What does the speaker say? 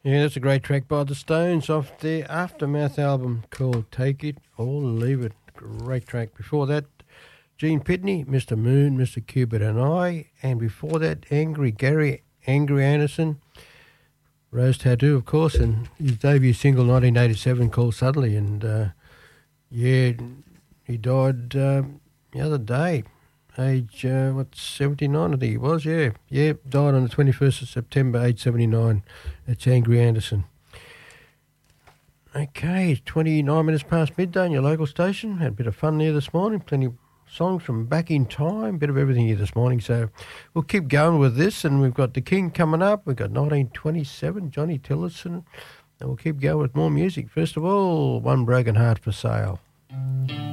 Yeah, that's a great track by the Stones off their Aftermath album called Take It or Leave It. Great track. Before that, Gene Pitney, Mr. Moon, Mr. Cupid and I. And before that, Angry Anderson, Rose Tattoo, of course, and his debut single 1987 called Suddenly. And, he died the other day. Age, 79 I think he was, yeah. Yeah, died on the 21st of September, age 79. It's Angry Anderson. Okay, 29 minutes past midday on your local station. Had a bit of fun there this morning. Plenty of songs from back in time. Bit of everything here this morning. So we'll keep going with this. And we've got The King coming up. We've got 1927, Johnny Tillotson. And we'll keep going with more music. First of all, One Broken Heart for Sale.